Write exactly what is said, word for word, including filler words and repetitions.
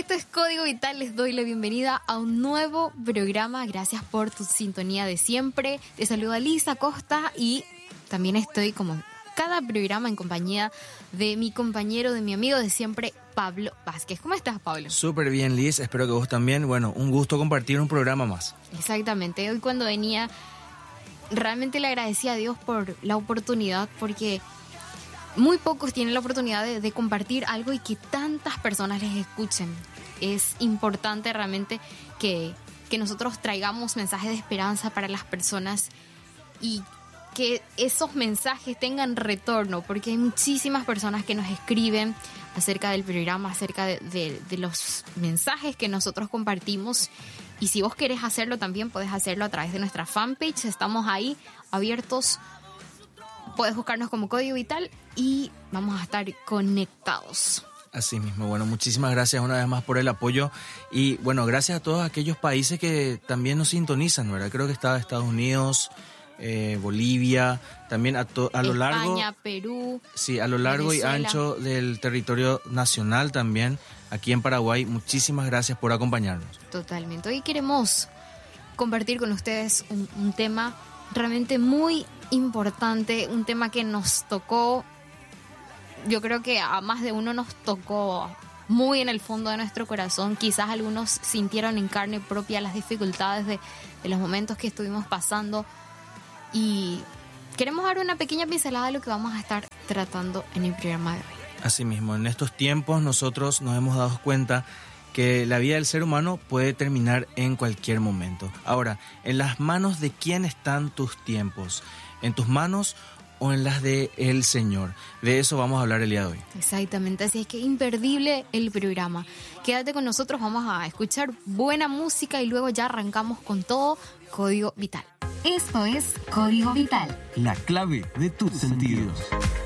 Esto es Código Vital, les doy la bienvenida a un nuevo programa. Gracias por tu sintonía de siempre. Te saluda Lisa Costa y también estoy como cada programa en compañía de mi compañero, de mi amigo de siempre, Pablo Vázquez. ¿Cómo estás, Pablo? Súper bien, Liz. Espero que vos también. Bueno, un gusto compartir un programa más. Exactamente. Hoy cuando venía, realmente le agradecí a Dios por la oportunidad, porque muy pocos tienen la oportunidad de, de compartir algo y que tantas personas les escuchen. Es importante realmente que, que nosotros traigamos mensajes de esperanza para las personas y que esos mensajes tengan retorno, porque hay muchísimas personas que nos escriben acerca del programa, acerca de, de, de los mensajes que nosotros compartimos. Y si vos querés hacerlo también, podés hacerlo a través de nuestra fanpage. Estamos ahí abiertos. Puedes buscarnos como Código Vital y vamos a estar conectados. Así mismo, bueno, muchísimas gracias una vez más por el apoyo y bueno, gracias a todos aquellos países que también nos sintonizan, ¿verdad? Creo que está Estados Unidos, eh, Bolivia, también a, to- a lo España, largo... España, Perú, Sí, a lo largo Venezuela. Y ancho del territorio nacional también, aquí en Paraguay. Muchísimas gracias por acompañarnos. Totalmente. Hoy queremos compartir con ustedes un, un tema realmente muy importante, un tema que nos tocó, yo creo que a más de uno nos tocó muy en el fondo de nuestro corazón. Quizás algunos sintieron en carne propia las dificultades de, de los momentos que estuvimos pasando y queremos dar una pequeña pincelada de lo que vamos a estar tratando en el programa de hoy. Asimismo, en estos tiempos nosotros nos hemos dado cuenta que la vida del ser humano puede terminar en cualquier momento. Ahora, ¿en las manos de quién están tus tiempos? ¿En tus manos o en las de el Señor? De eso vamos a hablar el día de hoy. Exactamente, así es que imperdible el programa. Quédate con nosotros, vamos a escuchar buena música y luego ya arrancamos con todo Código Vital. Esto es Código Vital. La clave de tus sentidos.